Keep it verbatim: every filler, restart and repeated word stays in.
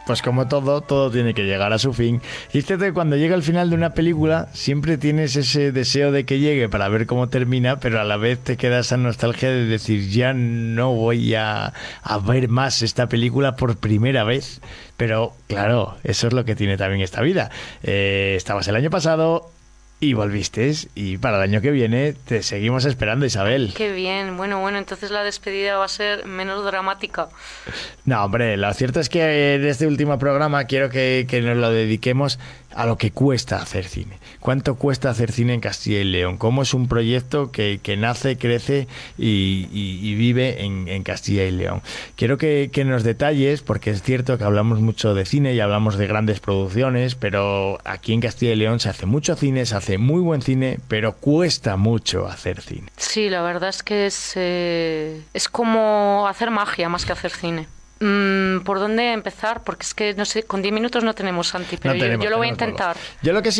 pues como todo, todo tiene que llegar a su fin. Y es cierto que cuando llega el final de una película, siempre tienes ese deseo de que llegue para ver cómo termina, pero a la vez te queda esa nostalgia de decir, ya no voy a, a ver más esta película por primera vez. Pero claro, eso es lo que tiene también esta vida. Eh, estabas el año pasado y volviste, y para el año que viene te seguimos esperando, Isabel. Qué bien, bueno, bueno, entonces la despedida va a ser menos dramática. No, hombre, lo cierto es que en este último programa quiero que, que nos lo dediquemos a lo que cuesta hacer cine. ¿Cuánto cuesta hacer cine en Castilla y León? ¿Cómo es un proyecto que, que nace, crece y, y, y vive en, en Castilla y León? Quiero que, que nos detalles, porque es cierto que hablamos mucho de cine y hablamos de grandes producciones, pero aquí en Castilla y León se hace mucho cine, se hace muy buen cine, pero cuesta mucho hacer cine. Sí, la verdad es que es, eh, es como hacer magia más que hacer cine. Mm, ¿por dónde empezar? Porque es que, no sé, con diez minutos no tenemos, Santi, pero No yo, tenemos, yo lo voy a tenemos poco. intentar. Yo lo que sí